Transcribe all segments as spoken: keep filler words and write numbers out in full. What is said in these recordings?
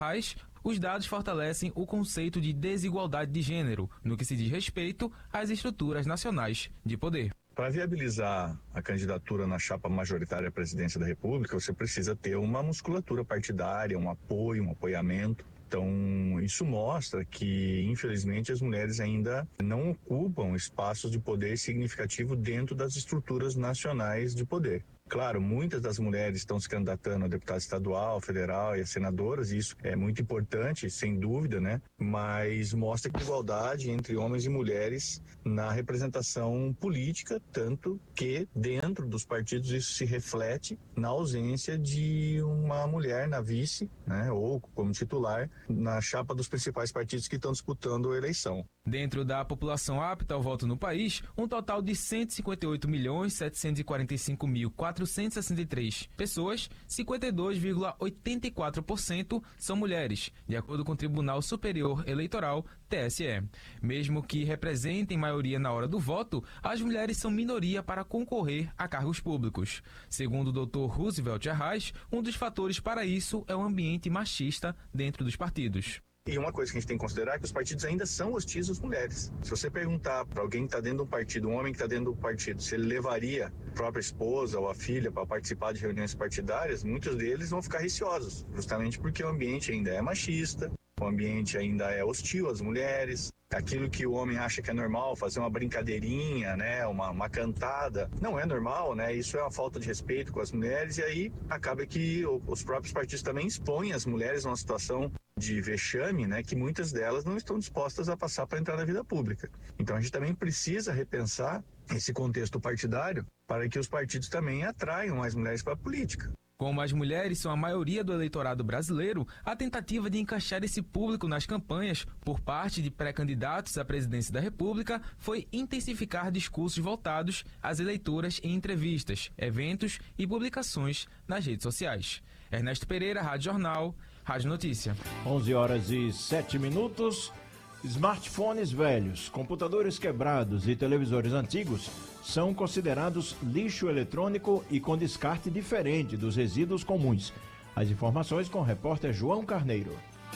Mas os dados fortalecem o conceito de desigualdade de gênero, no que se diz respeito às estruturas nacionais de poder. Para viabilizar a candidatura na chapa majoritária à presidência da República, você precisa ter uma musculatura partidária, um apoio, um apoiamento. Então, isso mostra que, infelizmente, as mulheres ainda não ocupam espaços de poder significativo dentro das estruturas nacionais de poder. Claro, muitas das mulheres estão se candidatando a deputado estadual, federal e a senadoras, e isso é muito importante, sem dúvida, né? Mas mostra a igualdade entre homens e mulheres na representação política, tanto que dentro dos partidos isso se reflete na ausência de uma mulher na vice, né? Ou como titular, na chapa dos principais partidos que estão disputando a eleição. Dentro da população apta ao voto no país, um total de cento e cinquenta e oito milhões, setecentos e quarenta e cinco mil, quatrocentos e sessenta e três pessoas, cinquenta e dois vírgula oitenta e quatro por cento são mulheres, de acordo com o Tribunal Superior Eleitoral, T S E. Mesmo que representem maioria na hora do voto, as mulheres são minoria para concorrer a cargos públicos. Segundo o doutor Roosevelt Arraes, um dos fatores para isso é o ambiente machista dentro dos partidos. E uma coisa que a gente tem que considerar é que os partidos ainda são hostis às mulheres. Se você perguntar para alguém que está dentro de um partido, um homem que está dentro do partido, se ele levaria a própria esposa ou a filha para participar de reuniões partidárias, muitos deles vão ficar receosos, justamente porque o ambiente ainda é machista, o ambiente ainda é hostil às mulheres. Aquilo que o homem acha que é normal, fazer uma brincadeirinha, né, uma, uma cantada, não é normal, né? Isso é uma falta de respeito com as mulheres, e aí acaba que os próprios partidos também expõem as mulheres numa situação de vexame, né, que muitas delas não estão dispostas a passar para entrar na vida pública. Então a gente também precisa repensar esse contexto partidário para que os partidos também atraiam mais mulheres para a política. Como as mulheres são a maioria do eleitorado brasileiro, a tentativa de encaixar esse público nas campanhas por parte de pré-candidatos à presidência da República foi intensificar discursos voltados às eleitoras em entrevistas, eventos e publicações nas redes sociais. Ernesto Pereira, Rádio Jornal, Rádio Notícia. onze horas e sete minutos. Smartphones velhos, computadores quebrados e televisores antigos são considerados lixo eletrônico e com descarte diferente dos resíduos comuns. As informações com o repórter João Carneiro.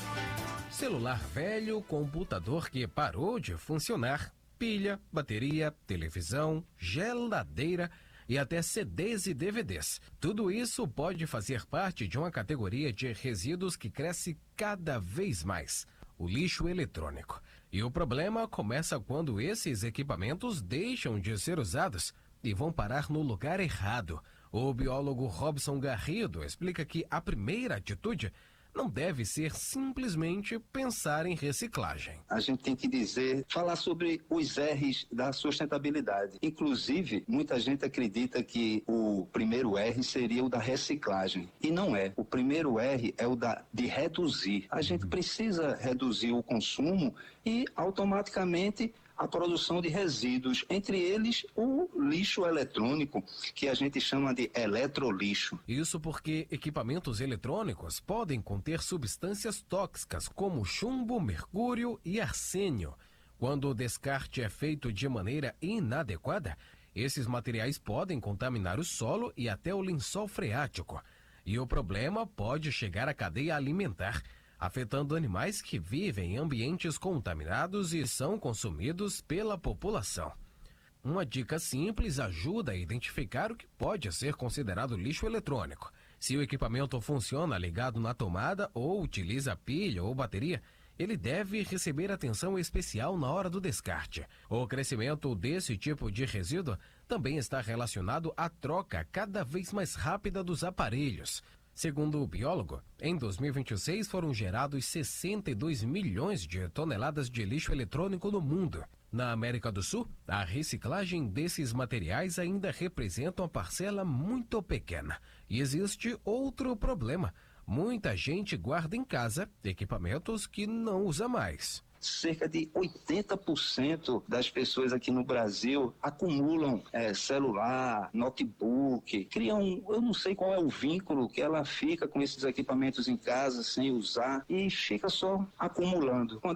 Celular velho, computador que parou de funcionar, pilha, bateria, televisão, geladeira e até C Ds e D V Ds. Tudo isso pode fazer parte de uma categoria de resíduos que cresce cada vez mais: o lixo eletrônico. E o problema começa quando esses equipamentos deixam de ser usados e vão parar no lugar errado. O biólogo Robson Garrido explica que a primeira atitude não deve ser simplesmente pensar em reciclagem. A gente tem que dizer, falar sobre os R's da sustentabilidade. Inclusive, muita gente acredita que o primeiro R seria o da reciclagem. E não é. O primeiro R é o da, de reduzir. A gente precisa reduzir o consumo e, automaticamente, a produção de resíduos, entre eles o lixo eletrônico, que a gente chama de eletrolixo. Isso porque equipamentos eletrônicos podem conter substâncias tóxicas como chumbo, mercúrio e arsênio. Quando o descarte é feito de maneira inadequada, esses materiais podem contaminar o solo e até o lençol freático. E o problema pode chegar à cadeia alimentar, afetando animais que vivem em ambientes contaminados e são consumidos pela população. Uma dica simples ajuda a identificar o que pode ser considerado lixo eletrônico. Se o equipamento funciona ligado na tomada ou utiliza pilha ou bateria, ele deve receber atenção especial na hora do descarte. O crescimento desse tipo de resíduo também está relacionado à troca cada vez mais rápida dos aparelhos. Segundo o biólogo, em dois mil e vinte e seis foram gerados sessenta e dois milhões de toneladas de lixo eletrônico no mundo. Na América do Sul, a reciclagem desses materiais ainda representa uma parcela muito pequena. E existe outro problema: muita gente guarda em casa equipamentos que não usa mais. Cerca de oitenta por cento das pessoas aqui no Brasil acumulam é, celular, notebook, criam, eu não sei qual é o vínculo que ela fica com esses equipamentos em casa sem usar e fica só acumulando. Quando ela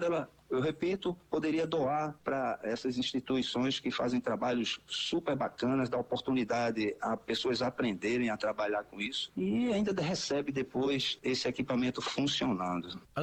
Eu repito, poderia doar para essas instituições que fazem trabalhos super bacanas, dá oportunidade a pessoas aprenderem a trabalhar com isso e ainda recebe depois esse equipamento funcionando.